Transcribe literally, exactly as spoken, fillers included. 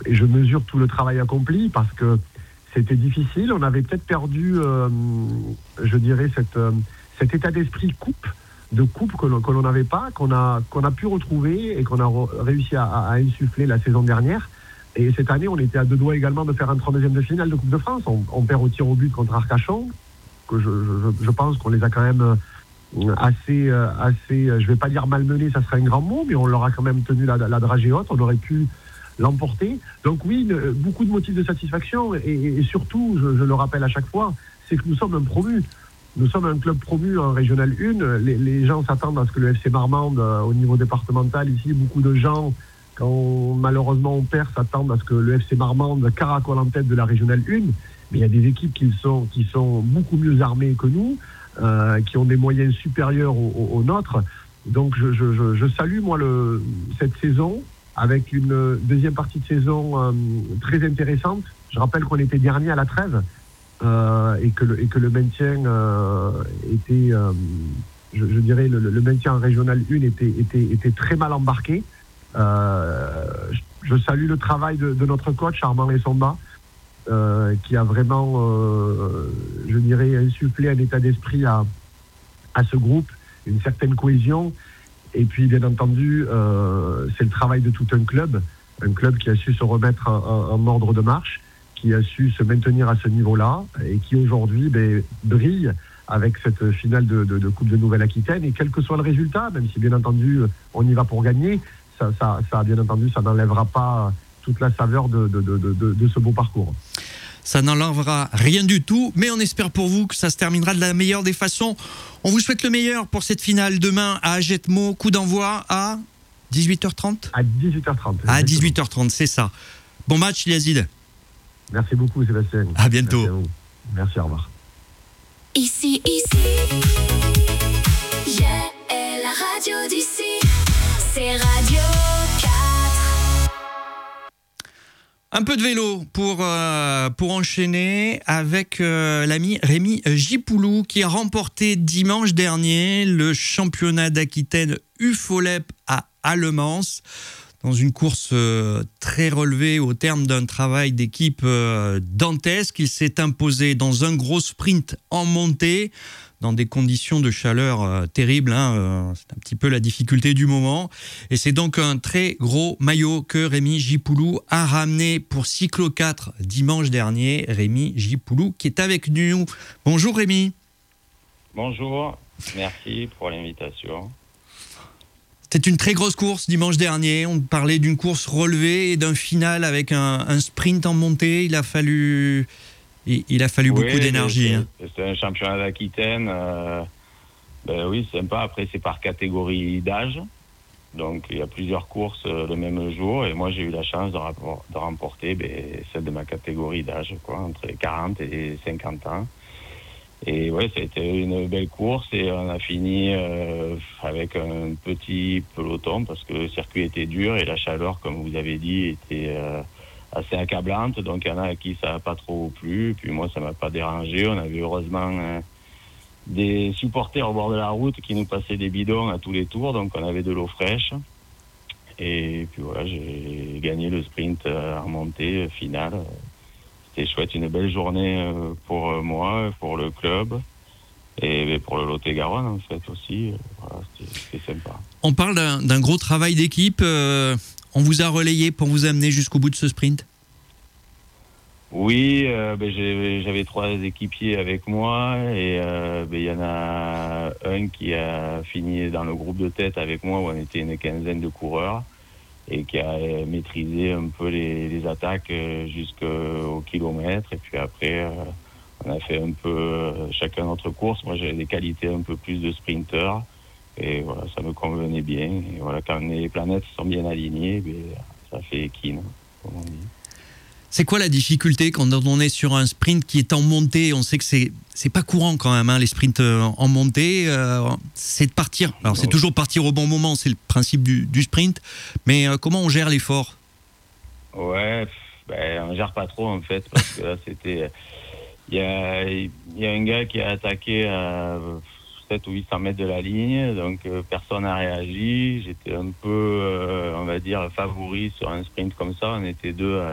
et je mesure tout le travail accompli parce que c'était difficile. On avait peut-être perdu, euh, je dirais, cette, euh, cet état d'esprit coupe, de coupe que l'on, que l'on n'avait pas, qu'on a, qu'on a pu retrouver et qu'on a re- réussi à, à insuffler la saison dernière. Et cette année, on était à deux doigts également de faire un trente-deuxième de finale de Coupe de France. On, on perd au tir au but contre Arcachon, que je, je, je pense qu'on les a quand même assez, assez, je vais pas dire malmenés, ça serait un grand mot, mais on leur a quand même tenu la, la dragée haute. On aurait pu l'emporter. Donc oui, une, beaucoup de motifs de satisfaction et, et surtout, je, je le rappelle à chaque fois, c'est que nous sommes un promu. Nous sommes un club promu en Régional un. Les, les gens s'attendent à ce que le F C Marmande, euh, au niveau départemental, ici, beaucoup de gens, quand malheureusement on perd, s'attendent à ce que le F C Marmande caracole en tête de la Régional un. Mais il y a des équipes qui sont, qui sont beaucoup mieux armées que nous, euh, qui ont des moyens supérieurs aux, aux, aux nôtres. Donc je, je, je, je salue, moi, le, cette saison, avec une deuxième partie de saison euh, très intéressante. Je rappelle qu'on était dernier à la trêve. Euh, et, que le, et que le maintien euh, était, euh, je, je dirais, le, le maintien en Régional un était, était, était très mal embarqué. Euh, je, je salue le travail de, de notre coach, Armand Essomba, euh, qui a vraiment, euh, je dirais, insufflé un état d'esprit à, à ce groupe, une certaine cohésion. Et puis, bien entendu, euh, c'est le travail de tout un club, un club qui a su se remettre en, en, en ordre de marche, qui a su se maintenir à ce niveau-là et qui aujourd'hui ben, brille avec cette finale de, de, de Coupe de Nouvelle-Aquitaine. Et quel que soit le résultat, même si bien entendu on y va pour gagner, ça, ça, ça bien entendu ça n'enlèvera pas toute la saveur de, de, de, de, de ce beau parcours. Ça n'enlèvera rien du tout, mais on espère pour vous que ça se terminera de la meilleure des façons. On vous souhaite le meilleur pour cette finale demain à Agetmo. Coup d'envoi à dix-huit heures trente À dix-huit heures trente. À dix-huit heures trente, c'est ça. Bon match, Yazid. Merci beaucoup, Sébastien. À bientôt. Merci, à vous. Merci, au revoir. Ici, ici, j'ai la radio d'ici, c'est Radio quatre. Un peu de vélo pour, euh, pour enchaîner avec euh, l'ami Rémi Gipoulou qui a remporté dimanche dernier le championnat d'Aquitaine U F O L E P à Allemans. Dans une course euh, très relevée au terme d'un travail d'équipe euh, dantesque. Il s'est imposé dans un gros sprint en montée, dans des conditions de chaleur euh, terribles. Hein, euh, c'est un petit peu la difficulté du moment. Et c'est donc un très gros maillot que Rémi Gipoulou a ramené pour Cyclo quatre dimanche dernier. Rémi Gipoulou qui est avec nous. Bonjour Rémi. Bonjour, merci pour l'invitation. C'était une très grosse course dimanche dernier. On parlait d'une course relevée et d'un final avec un, un sprint en montée. Il a fallu, il, il a fallu oui, beaucoup d'énergie. C'est, hein. c'est un championnat d'Aquitaine. Euh, ben oui, c'est sympa. Après, c'est par catégorie d'âge. Donc, il y a plusieurs courses euh, le même jour. Et moi, j'ai eu la chance de, rapport, de remporter ben, celle de ma catégorie d'âge, quoi, entre quarante et cinquante ans. Et ouais, c'était une belle course et on a fini euh, avec un petit peloton parce que le circuit était dur et la chaleur, comme vous avez dit, était euh, assez accablante. Donc il y en a à qui ça n'a pas trop plu. Puis moi, ça m'a pas dérangé. On avait heureusement euh, des supporters au bord de la route qui nous passaient des bidons à tous les tours. Donc on avait de l'eau fraîche. Et puis voilà, j'ai gagné le sprint à remontée finale. C'était chouette, une belle journée pour moi, pour le club et pour le Lot-et-Garonne en fait aussi. Voilà, c'était, c'était sympa. On parle d'un, d'un gros travail d'équipe. Euh, on vous a relayé pour vous amener jusqu'au bout de ce sprint ? Oui, euh, ben j'ai, j'avais trois équipiers avec moi et euh, ben, y en a un qui a fini dans le groupe de tête avec moi où on était une quinzaine de coureurs. Et qui a maîtrisé un peu les, les attaques jusqu'au kilomètre. Et puis après, euh, on a fait un peu euh, chacun notre course. Moi, j'avais des qualités un peu plus de sprinter. Et voilà, ça me convenait bien. Et voilà, quand les planètes sont bien alignées, ben, ça fait équine, comme on dit. C'est quoi la difficulté quand on est sur un sprint qui est en montée ? On sait que c'est c'est pas courant quand même, hein, les sprints en montée. Euh, c'est de partir. Alors c'est toujours partir au bon moment, c'est le principe du, du sprint. Mais euh, comment on gère l'effort ? Ouais, ben on gère pas trop en fait parce que là c'était, il y a il y a un gars qui a attaqué à sept ou huit cents mètres de la ligne, donc euh, personne n'a réagi. J'étais un peu, euh, on va dire, favori sur un sprint comme ça. On était deux à